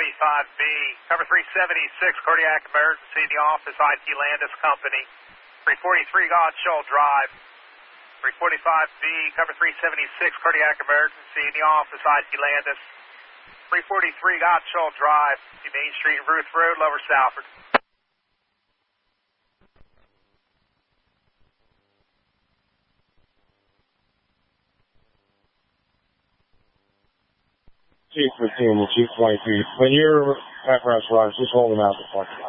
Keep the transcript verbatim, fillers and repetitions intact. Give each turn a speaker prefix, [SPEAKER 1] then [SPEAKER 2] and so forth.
[SPEAKER 1] forty-five B, cover three seventy-six, cardiac emergency in the office, I T Landis Company. three forty-three Godshaw Drive. three forty-five B, cover three seventy-six, cardiac emergency in the office, I T Landis. three forty-three Godshaw Drive, Main Street and Ruth Road, Lower Salford.
[SPEAKER 2] Chief fifteen, Chief twenty-two. When your apparatus arrives, just hold them out the fuck.